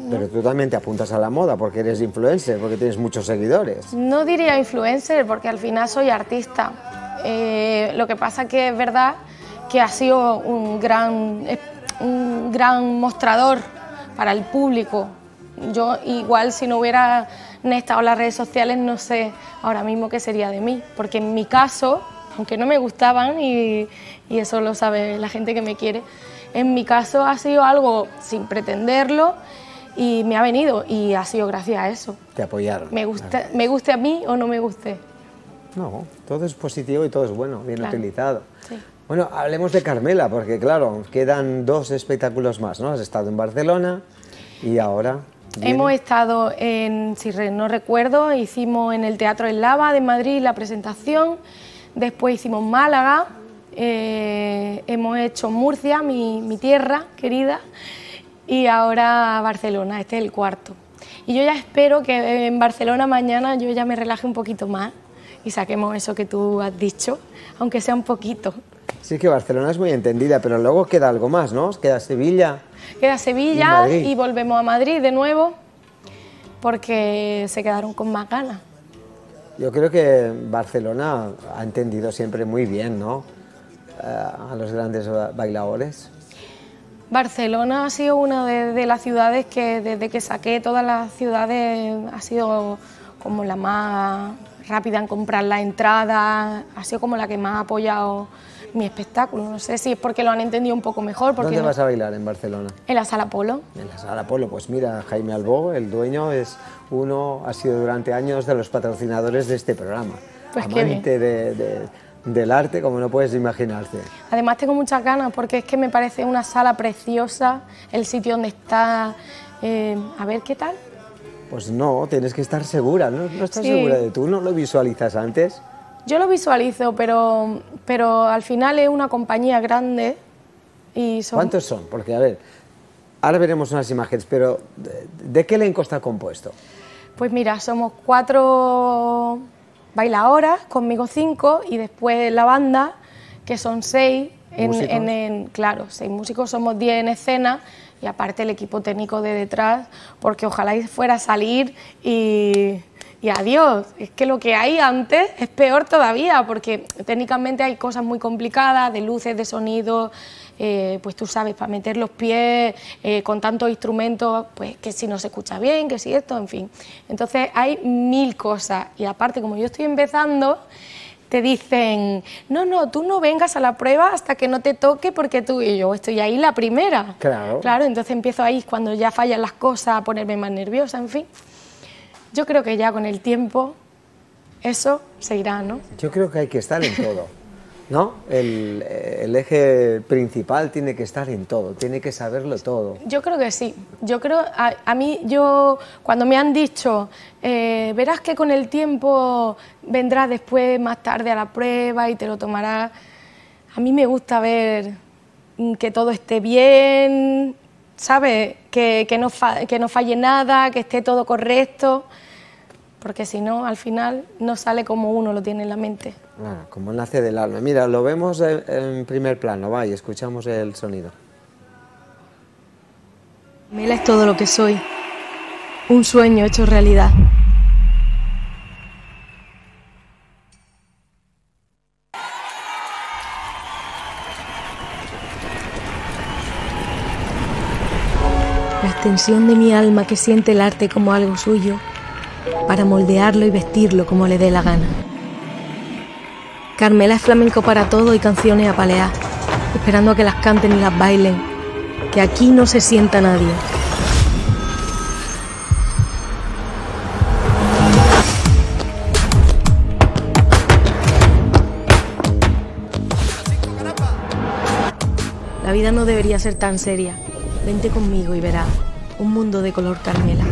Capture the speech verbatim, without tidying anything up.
Pero tú también te apuntas a la moda porque eres influencer, porque tienes muchos seguidores. No diría influencer porque al final soy artista. Eh, lo que pasa que es verdad que ha sido un gran, un gran mostrador para el público. Yo igual si no hubiera estado en las redes sociales no sé ahora mismo qué sería de mí, porque en mi caso, aunque no me gustaban y, y eso lo sabe la gente que me quiere, en mi caso ha sido algo sin pretenderlo y me ha venido y ha sido gracias a eso. Te apoyaron. Me gusta, me guste a mí o no me guste. No, todo es positivo y todo es bueno, bien Claro. utilizado. Sí. Bueno, hablemos de Carmela, porque claro, quedan dos espectáculos más, ¿no? Has estado en Barcelona y ahora... ¿viene? Hemos estado en, si no recuerdo, hicimos en el Teatro El Lava de Madrid la presentación, después hicimos Málaga, eh, hemos hecho Murcia, mi, mi tierra querida, y ahora Barcelona, este es el cuarto. Y yo ya espero que en Barcelona mañana yo ya me relaje un poquito más y saquemos eso que tú has dicho, aunque sea un poquito. Sí, que Barcelona es muy entendida, pero luego queda algo más, ¿no? Queda Sevilla. Queda Sevilla y, y volvemos a Madrid de nuevo porque se quedaron con más ganas. Yo creo que Barcelona ha entendido siempre muy bien, ¿no? Uh, a los grandes bailadores. Barcelona ha sido una de, de las ciudades que desde que saqué todas las ciudades ha sido como la más rápida en comprar la entrada, ha sido como la que más ha apoyado mi espectáculo. No sé si es porque lo han entendido un poco mejor. Porque ¿Dónde no... vas a bailar en Barcelona? En la Sala Polo. En la Sala Polo, pues mira, Jaime Albó, el dueño, es uno, ha sido durante años de los patrocinadores de este programa. Pues qué bien. Amante de, de, del arte, como no puedes imaginarte. Además tengo muchas ganas porque es que me parece una sala preciosa, el sitio donde está, eh, a ver qué tal. Pues no, tienes que estar segura, ¿no? ¿No estás Sí. segura de tú? ¿No lo visualizas antes? Yo lo visualizo, pero, pero al final es una compañía grande y son... ¿Cuántos son? Porque, a ver, ahora veremos unas imágenes, pero ¿de, de qué elenco está compuesto? Pues mira, somos cuatro bailadoras, conmigo cinco, y después la banda, que son seis. En, ¿Músicos? en, en, claro, seis músicos, somos diez en escena, y aparte el equipo técnico de detrás, porque ojalá fuera a salir y... Y adiós, es que lo que hay antes es peor todavía, porque técnicamente hay cosas muy complicadas, de luces, de sonido, eh, pues tú sabes, para meter los pies eh, con tantos instrumentos, pues que si no se escucha bien, que si esto, en fin. Entonces hay mil cosas, y aparte como yo estoy empezando, te dicen, no, no, tú no vengas a la prueba hasta que no te toque porque tú y yo estoy ahí la primera. Claro. Claro, entonces empiezo ahí cuando ya fallan las cosas a ponerme más nerviosa, en fin. Yo creo que ya con el tiempo eso se irá, ¿no? Yo creo que hay que estar en todo, ¿no? El, el eje principal tiene que estar en todo, tiene que saberlo todo. Yo creo que sí. Yo creo, a, a mí, yo, cuando me han dicho, eh, verás que con el tiempo vendrás después, más tarde a la prueba y te lo tomarás, a mí me gusta ver que todo esté bien, ¿sabes? Que, que, no fa, que no falle nada, que esté todo correcto, porque si no, al final no sale como uno lo tiene en la mente. Ah, como nace del alma. Mira, lo vemos en, en primer plano, va, y escuchamos el sonido. Carmela es todo lo que soy, un sueño hecho realidad. La extensión de mi alma que siente el arte como algo suyo, para moldearlo y vestirlo como le dé la gana. Carmela es flamenco para todo y canciones a palear, esperando a que las canten y las bailen, que aquí no se sienta nadie. La vida no debería ser tan seria. Vente conmigo y verás un mundo de color Carmela.